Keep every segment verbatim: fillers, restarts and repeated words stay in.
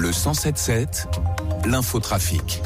Le cent sept sept, l'infotrafic.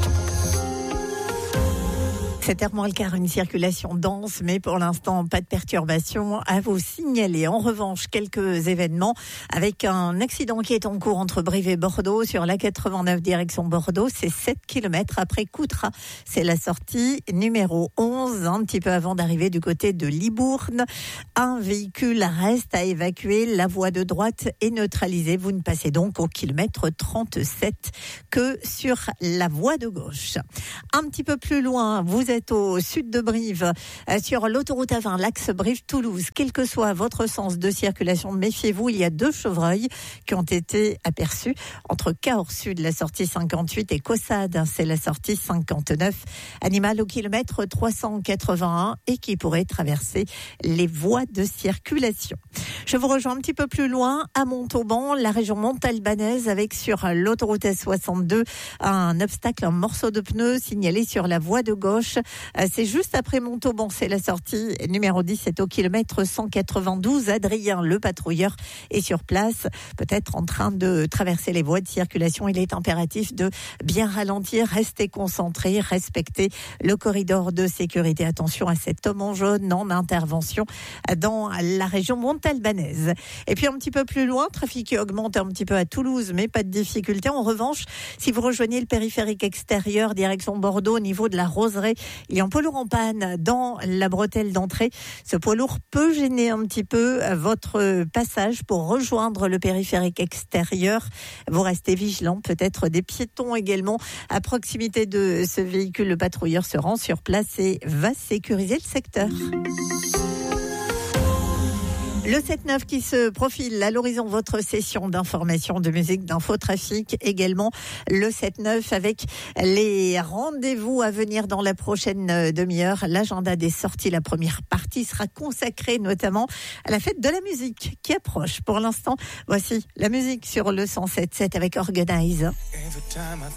sept heures moins le quart, une circulation dense, mais pour l'instant, pas de perturbation à vous signaler. En revanche, quelques événements avec un accident qui est en cours entre Brive et Bordeaux sur l'A quatre-vingt-neuf direction Bordeaux. C'est sept kilomètres après Coutras. C'est la sortie numéro onze, un petit peu avant d'arriver du côté de Libourne. Un véhicule reste à évacuer. La voie de droite est neutralisée. Vous ne passez donc au kilomètre trente-sept que sur la voie de gauche. Un petit peu plus loin, vous êtes au sud de Brive, sur l'autoroute A vingt, l'axe Brive-Toulouse. Quel que soit votre sens de circulation, méfiez-vous, il y a deux chevreuils qui ont été aperçus entre Cahors Sud, la sortie cinquante-huit, et Caussade, c'est la sortie cinquante-neuf. Animal au kilomètre trois cent quatre-vingt-un et qui pourrait traverser les voies de circulation. Je vous rejoins un petit peu plus loin, à Montauban, la région montalbanaise, avec sur l'autoroute S soixante-deux un obstacle, un morceau de pneu signalé sur la voie de gauche. C'est juste après Montauban, c'est la sortie numéro dix, c'est au kilomètre cent quatre-vingt-douze. Adrien, le patrouilleur, est sur place, peut-être en train de traverser les voies de circulation. Il est impératif de bien ralentir, rester concentré, respecter le corridor de sécurité. Attention à cet homme en jaune en intervention dans la région montalbanaise. Et puis un petit peu plus loin, trafic qui augmente un petit peu à Toulouse, mais pas de difficulté. En revanche, si vous rejoignez le périphérique extérieur, direction Bordeaux, au niveau de la Roseraie, il y a un poids lourd en panne dans la bretelle d'entrée. Ce poids lourd peut gêner un petit peu votre passage pour rejoindre le périphérique extérieur. Vous restez vigilant, peut-être des piétons également à proximité de ce véhicule. Le patrouilleur se rend sur place et va sécuriser le secteur. Le sept neuf qui se profile à l'horizon, votre session d'information, de musique, d'infotrafic. Également le sept neuf avec les rendez-vous à venir dans la prochaine demi-heure. L'agenda des sorties, la première partie sera consacrée notamment à la fête de la musique qui approche. Pour l'instant, voici la musique sur le cent sept sept avec Organize. Every time I